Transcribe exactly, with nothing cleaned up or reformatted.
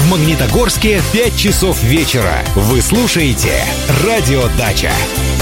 В Магнитогорске пять часов вечера. Вы слушаете «Радио Дача».